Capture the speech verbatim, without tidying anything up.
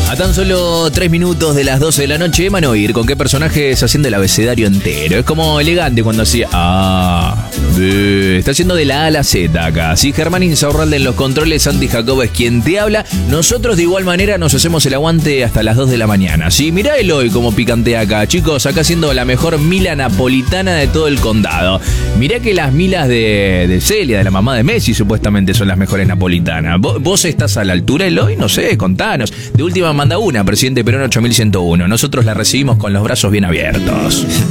A tan solo tres minutos de las doce de la noche, Emanuel, ¿con qué personajes haciendo el abecedario entero? Es como elegante cuando hacía... Ah, eh, está haciendo de la A a la Z acá. Sí, Germán Insaurralde en los controles, Santi Jacobo es quien te habla. Nosotros de igual manera nos hacemos el aguante hasta las dos de la mañana. Sí, mirá el hoy como picantea acá. Chicos, acá haciendo la mejor mila napolitana de todo el condado. Mirá que las milas de, de Celia, de la mamá de Messi, supuestamente son las mejores napolitanas. ¿Vos, vos estás a la altura del hoy? No sé, contanos. De última manda una, presidente Perón ocho mil ciento uno. Nosotros la recibimos con los brazos bien abiertos.